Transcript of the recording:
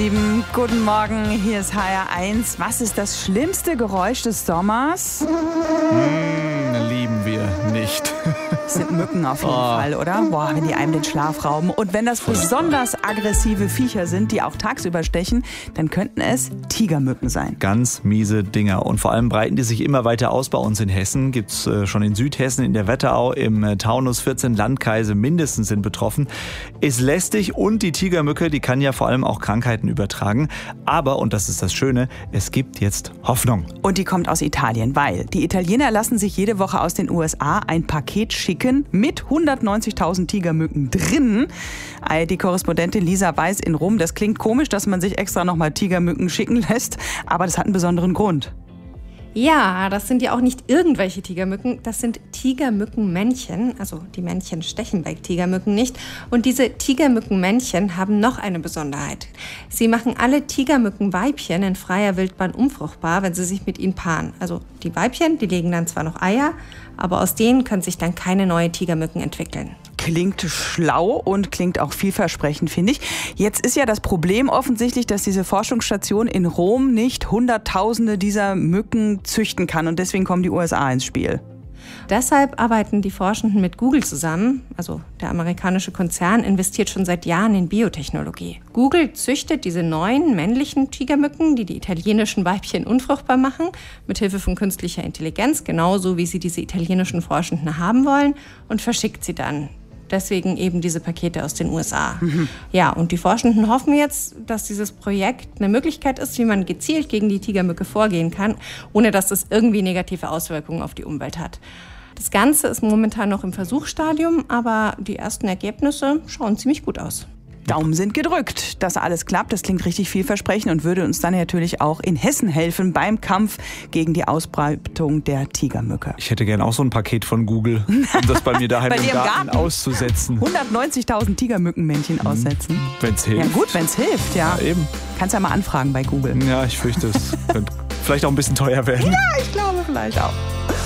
Lieben, guten Morgen, hier ist HR1. Was ist das schlimmste Geräusch des Sommers? Lieben wir nicht. Das sind Mücken auf jeden Fall, oder? Boah, wenn die einem den Schlaf rauben. Und wenn das besonders aggressive Viecher sind, die auch tagsüber stechen, dann könnten es Tigermücken sein. Ganz miese Dinger. Und vor allem breiten die sich immer weiter aus bei uns in Hessen. Gibt's schon in Südhessen, in der Wetterau, im Taunus 14 Landkreise mindestens sind betroffen. Ist lästig und die Tigermücke, die kann ja vor allem auch Krankheiten übertragen. Aber, und das ist das Schöne, es gibt jetzt Hoffnung. Und die kommt aus Italien, weil die Italiener lassen sich jede Woche aus den USA ein Paket schicken mit 190.000 Tigermücken drin. Die Korrespondentin Lisa Weiß in Rom, das klingt komisch, dass man sich extra nochmal Tigermücken schicken lässt, aber das hat einen besonderen Grund. Ja, das sind ja auch nicht irgendwelche Tigermücken, das sind Tigermückenmännchen. Also die Männchen stechen bei Tigermücken nicht. Und diese Tigermückenmännchen haben noch eine Besonderheit. Sie machen alle Tigermückenweibchen in freier Wildbahn unfruchtbar, wenn sie sich mit ihnen paaren. Also die Weibchen, die legen dann zwar noch Eier, aber aus denen können sich dann keine neuen Tigermücken entwickeln. Klingt schlau und klingt auch vielversprechend, finde ich. Jetzt ist ja das Problem offensichtlich, dass diese Forschungsstation in Rom nicht Hunderttausende dieser Mücken züchten kann und deswegen kommen die USA ins Spiel. Deshalb arbeiten die Forschenden mit Google zusammen. Also der amerikanische Konzern investiert schon seit Jahren in Biotechnologie. Google züchtet diese neuen männlichen Tigermücken, die die italienischen Weibchen unfruchtbar machen, mit Hilfe von künstlicher Intelligenz, genauso wie sie diese italienischen Forschenden haben wollen, und verschickt sie dann. Deswegen eben diese Pakete aus den USA. Ja, und die Forschenden hoffen jetzt, dass dieses Projekt eine Möglichkeit ist, wie man gezielt gegen die Tigermücke vorgehen kann, ohne dass das irgendwie negative Auswirkungen auf die Umwelt hat. Das Ganze ist momentan noch im Versuchsstadium, aber die ersten Ergebnisse schauen ziemlich gut aus. Daumen sind gedrückt, dass alles klappt. Das klingt richtig vielversprechend und würde uns dann natürlich auch in Hessen helfen beim Kampf gegen die Ausbreitung der Tigermücke. Ich hätte gern auch so ein Paket von Google, um das bei mir daheim Bei im dir im Garten Garten? auszusetzen. 190.000 Tigermückenmännchen aussetzen. Wenn's hilft. Ja gut, wenn es hilft, ja. Ja, eben. Kannst ja mal anfragen bei Google. Ja, ich fürchte, es könnte vielleicht auch ein bisschen teuer werden. Ja, ich glaube vielleicht auch.